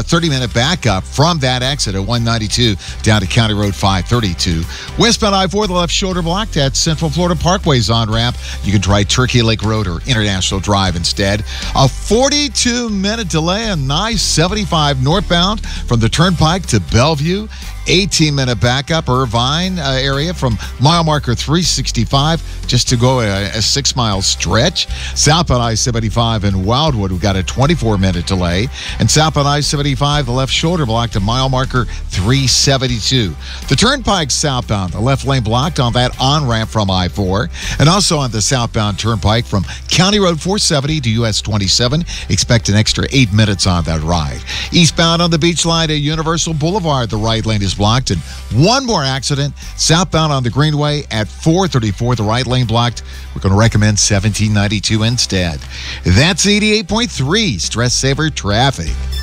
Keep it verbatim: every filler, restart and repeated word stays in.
a thirty-minute backup from that exit at one ninety-two down to County Road five thirty-two. Westbound I four, the left shoulder blocked at Central Florida Parkway's on-ramp. You can try Turkey Lake Road or International Drive instead. A forty-two minute delay on I seventy-five northbound from the Turnpike to Bellevue. eighteen minute backup, Irvine uh, area from mile marker three sixty-five just to go a, a six mile stretch. Southbound I seventy-five in Wildwood, we've got a twenty-four minute delay. And southbound I seventy-five, the left shoulder blocked at mile marker three seventy-two. The Turnpike southbound, the left lane blocked on that on-ramp from I four. And also on the southbound Turnpike from County Road four seventy to U S twenty-seven. Expect an extra eight minutes on that ride. Eastbound on the beach line at Universal Boulevard, the right lane is blocked. And one more accident southbound on the Greenway at four thirty-four, the right lane blocked. We're going to recommend seventeen ninety-two instead. That's eighty-eight point three Stress Saver Traffic.